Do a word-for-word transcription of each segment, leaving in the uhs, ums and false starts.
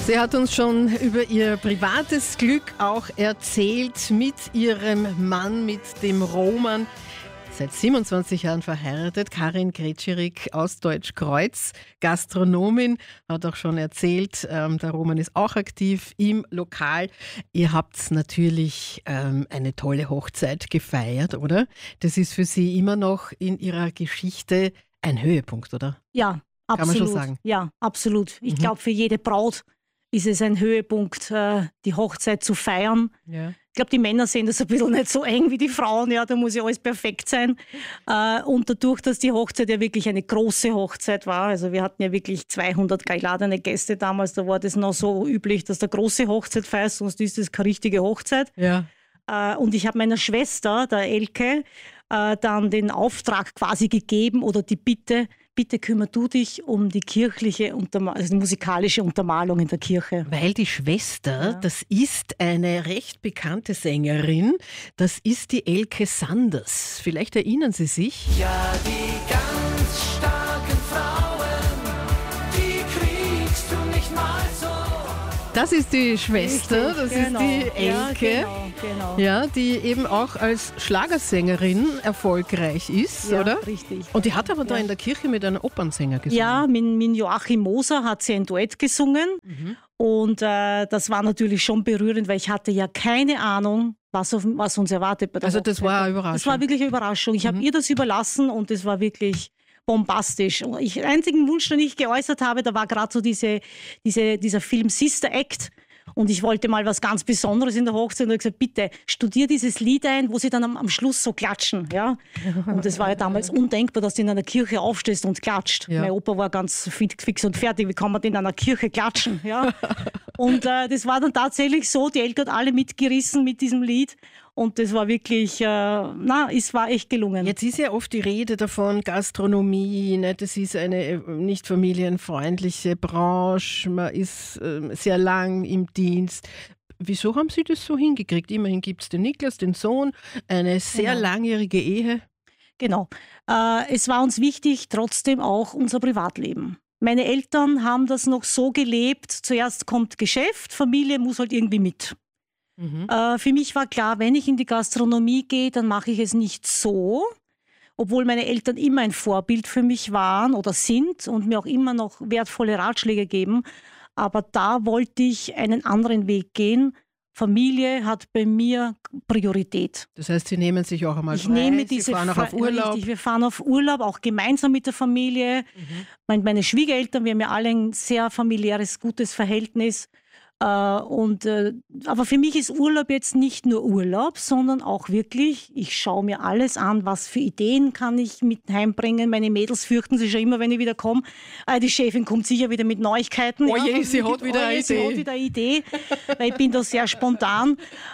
Sie hat uns schon über ihr privates Glück auch erzählt mit ihrem Mann, mit dem Roman. Seit siebenundzwanzig Jahren verheiratet. Karin Kretschirik aus Deutschkreuz, Gastronomin, hat auch schon erzählt, ähm, der Roman ist auch aktiv im Lokal. Ihr habt natürlich ähm, eine tolle Hochzeit gefeiert, oder? Das ist für Sie immer noch in Ihrer Geschichte ein Höhepunkt, oder? Ja, absolut. Kann man schon sagen. Ja, absolut. Ich Mhm. glaube, für jede Braut ist es ein Höhepunkt, äh, die Hochzeit zu feiern. Ja. Ich glaube, die Männer sehen das ein bisschen nicht so eng wie die Frauen. Ja, da muss ja alles perfekt sein. Äh, und dadurch, dass die Hochzeit ja wirklich eine große Hochzeit war, also wir hatten ja wirklich zweihundert geladene Gäste damals, da war das noch so üblich, dass du eine große Hochzeit feierst, sonst ist das keine richtige Hochzeit. Ja. Äh, und ich habe meiner Schwester, der Elke, äh, dann den Auftrag quasi gegeben oder die Bitte, bitte kümmer du dich um die kirchliche, Unterma- also die musikalische Untermalung in der Kirche. Weil die Schwester, Ja. das ist eine recht bekannte Sängerin, das ist die Elke Sanders. Vielleicht erinnern Sie sich? Ja, die ganz starken Frauen, die kriegst du nicht mal so. Das ist die Schwester, das Genau. ist die Elke. Ja, genau, genau. Ja, die eben auch als Schlagersängerin erfolgreich ist, Ja, oder? richtig. Und die hat aber da Ja. in der Kirche mit einem Opernsänger gesungen. Ja, mit, mit Joachim Moser hat sie ein Duett gesungen. Mhm. Und äh, das war natürlich schon berührend, weil ich hatte ja keine Ahnung, was, auf, was uns erwartet bei der Also das Hochzeit. war eine Überraschung. Das war wirklich eine Überraschung. Ich habe Mhm. ihr das überlassen und das war wirklich bombastisch. Und ich, den einzigen Wunsch, den ich geäußert habe, da war gerade so diese, diese, dieser Film Sister Act. Und ich wollte mal was ganz Besonderes in der Hochzeit und habe gesagt, bitte studier dieses Lied ein, wo sie dann am, am Schluss so klatschen. Ja? Und das war ja damals undenkbar, dass du in einer Kirche aufstehst und klatscht. Ja. Mein Opa war ganz fit, fix und fertig, wie kann man denn in einer Kirche klatschen? Ja? Und äh, das war dann tatsächlich so, die Eltern hat alle mitgerissen mit diesem Lied. Und das war wirklich, äh, na, es war echt gelungen. Jetzt ist ja oft die Rede davon, Gastronomie, ne? Das ist eine äh, nicht familienfreundliche Branche, man ist äh, sehr lang im Dienst. Wieso haben Sie das so hingekriegt? Immerhin gibt es den Niklas, den Sohn, eine sehr Genau. langjährige Ehe. Genau. Äh, es war uns wichtig, trotzdem auch unser Privatleben. Meine Eltern haben das noch so gelebt, zuerst kommt Geschäft, Familie muss halt irgendwie mit. Mhm. Äh, für mich war klar, wenn ich in die Gastronomie gehe, dann mache ich es nicht so, obwohl meine Eltern immer ein Vorbild für mich waren oder sind und mir auch immer noch wertvolle Ratschläge geben. Aber da wollte ich einen anderen Weg gehen. Familie hat bei mir Priorität. Das heißt, Sie nehmen sich auch einmal Ich frei, nehme diese Sie fahren auch auf Fre- Urlaub. Richtig, wir fahren auf Urlaub, auch gemeinsam mit der Familie. Mhm. Mein, meine Schwiegereltern, wir haben ja alle ein sehr familiäres, gutes Verhältnis. Äh, und, äh, aber für mich ist Urlaub jetzt nicht nur Urlaub, sondern auch wirklich, ich schaue mir alles an, was für Ideen kann ich mit heimbringen. Meine Mädels fürchten sich schon immer, wenn ich wieder komme. Äh, die Chefin kommt sicher wieder mit Neuigkeiten. Oh je, sie hat wieder oh eine je, sie Idee. hat wieder eine Idee, weil ich bin da sehr spontan.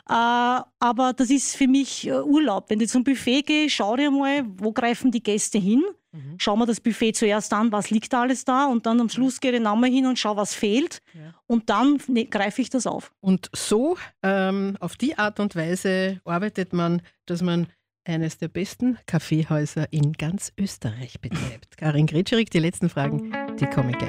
Äh, aber das ist für mich äh, Urlaub. Wenn ich zum Buffet gehe, schau dir mal, wo greifen die Gäste hin. Mhm. Schau mir das Buffet zuerst an, was liegt da alles da und dann am Schluss gehe ich nochmal hin und schau, was fehlt Ja. und dann ne, greife ich das auf. Und so, ähm, auf die Art und Weise arbeitet man, dass man eines der besten Kaffeehäuser in ganz Österreich betreibt. Karin Kretschirik, die letzten Fragen, die kommen gleich.